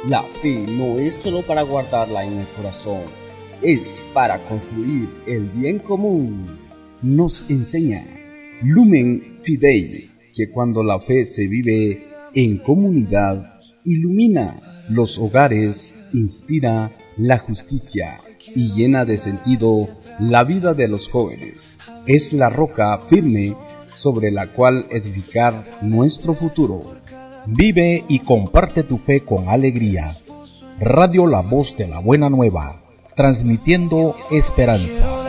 La fe no es solo para guardarla en el corazón, es para construir el bien común. Nos enseña Lumen Fidei que cuando la fe se vive en comunidad, ilumina los hogares, inspira la justicia y llena de sentido la vida de los jóvenes. Es la roca firme sobre la cual edificar nuestro futuro. Vive y comparte tu fe con alegría. Radio La Voz de la Buena Nueva, transmitiendo esperanza.